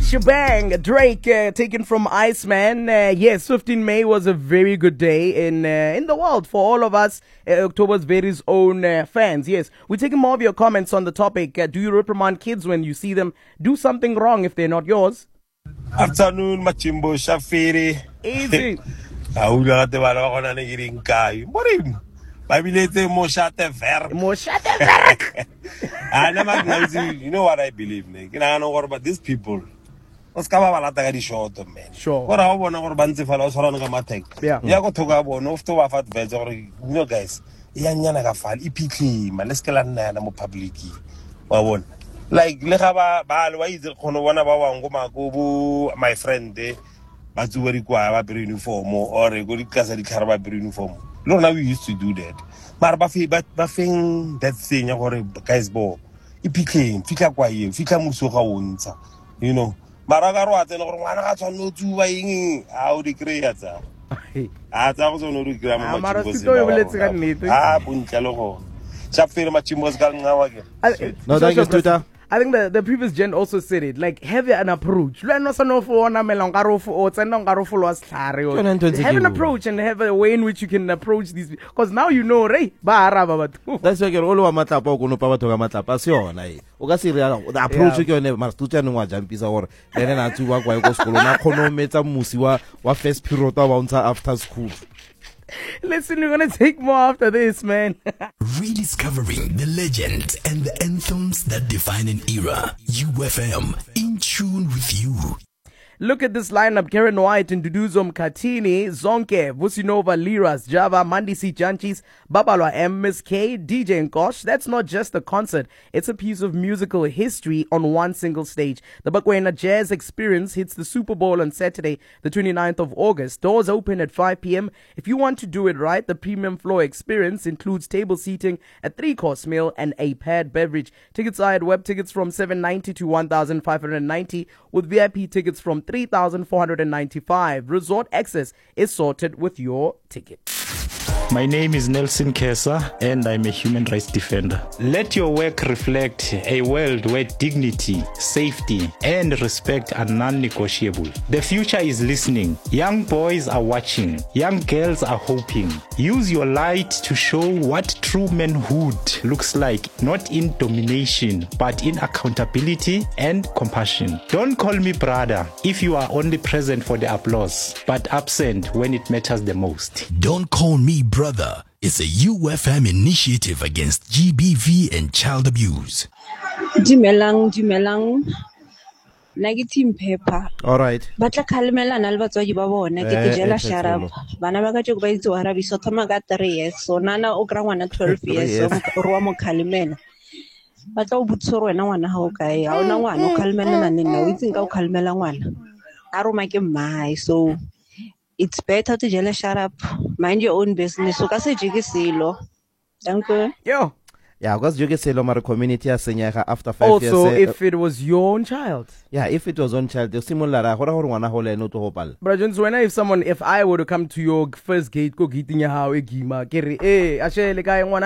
Shebang, Drake, taken from Iceman. Yes, 15 May was a very good day in the world for all of us, October's very own fans. Yes, we're taking more of your comments on the topic. Do you reprimand kids when you see them do something wrong if they're not yours? Afternoon, Machimbo Shafiri. Easy. Aula te bala ko na nagiring kayo. Morim. Babilete mo shate ver. Mo shut the fuck. You know what I believe, ne? Kinano ko ba these people. Os ka ba bala taga di short man. Sure. Ora ho bona gore bantse fala o tshwana ka mathek. Yeah. Ya go thoka bona of to wa fat vets gore you know guys. Ya nyana ka fala iphitlhi ma let's kala nna na mo public. Wa bona. Like le ga ba le wa itse khono bona ba wango makobo my friend ba tsuweri kwa ba bere uniform or go di kasa di khara ba bere uniform. No, now we used to do that. But ba feng that thing gore guys bo iphitlheng fitla kwa ye fitla muso ga o ntsha you know mara ga ro a tsena gore ngwana ga tshwanno tsuba eng a o di kreya tsa a tsa go tsona di kreya mo Mara machimbo se to yo boletse ka nnete. bontla le go chapfere machimbo se ka ngawa ke No, thank you, Tuta. I think the previous gen also said it, like have an approach. Have an approach and have a way in which you can approach these, because now you know, right? That's why all wa matlapa o kono pa batho ga matlapa se yona e o ka se re the approach ke yone mara Tuta no wa jampisa gore ene na tsuwa kwa go sekolo na khono metsa musi wa first period wa unta after school. Listen, we're gonna take more after this, man. Rediscovering the legends and the anthems that define an era. UFM, in tune with you. Look at this lineup: Karen White, Nduduzo Mkatini, Zonke, Vusinova, Liras, Java, Mandisi Janchis, Babalwa M, Miss K, DJ Nkosh. That's not just a concert, it's a piece of musical history on one single stage. The Bakwena Jazz Experience hits the Super Bowl on Saturday, the 29th of August. Doors open at 5 p.m. If you want to do it right, the premium floor experience includes table seating, a 3-course meal, and a paired beverage. Tickets are at web tickets from $790 to $1,590, with VIP tickets from $3,495. Resort access is sorted with your ticket. My name is Nelson Kesa and I'm a human rights defender. Let your work reflect a world where dignity, safety, and respect are non-negotiable. The future is listening. Young boys are watching. Young girls are hoping. Use your light to show what true manhood looks like, not in domination, but in accountability and compassion. Don't call me brother if you are only present for the applause, but absent when it matters the most. Don't call me brother. It's a UFM initiative against GBV and child abuse. Dumelang. Negative paper. All right. Batla khalemela na le batswadi ba bona ke ke jela sharap. Bana ba ka tšo ba itse Arabi so thoma ka 3 years. So nana o kra ngwana 12 years so ro wa mo khalemela. Batla o butse re wena ngwana ha o kae. Ha ona ngwana o khalemela na nna o itse ka o khalemela ngwana. A roma ke mai so it's better to jela sharap. Mind your own business. So ka se jike selo. Danke. Yo. Yeah, because you get say Lomar community asenyega after 5 years. Also, if it was your own child. Yeah, if it was own child, the similar hora ngwana hole no to hopal. But Jones, if I were to come to your first gate, go get in your house, ashe le ka ngwana